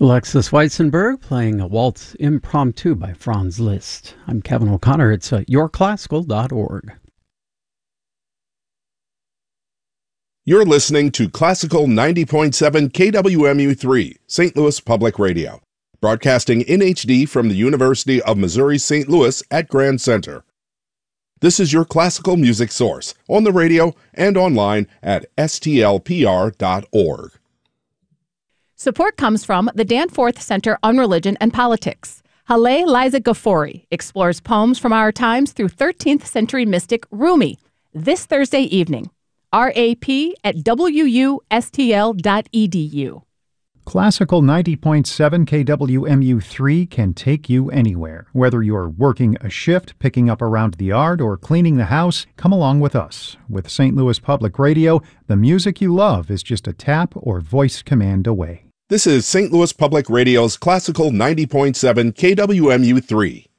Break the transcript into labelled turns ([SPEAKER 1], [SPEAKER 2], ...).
[SPEAKER 1] Alexis Weissenberg playing a waltz impromptu by Franz Liszt. I'm Kevin O'Connor. It's yourclassical.org.
[SPEAKER 2] You're listening to Classical 90.7 KWMU3, St. Louis Public Radio, broadcasting in HD from the University of Missouri St. Louis at Grand Center. This is your classical music source on the radio and online at stlpr.org.
[SPEAKER 3] Support comes from the Danforth Center on Religion and Politics. Haleh Liza Ghafouri explores poems from our times through 13th century mystic Rumi this Thursday evening. RAP at wustl.edu.
[SPEAKER 4] Classical 90.7 KWMU3 can take you anywhere. Whether you're working a shift, picking up around the yard, or cleaning the house, come along with us. With St. Louis Public Radio, the music you love is just a tap or voice command away.
[SPEAKER 2] This is St. Louis Public Radio's Classical 90.7 KWMU3.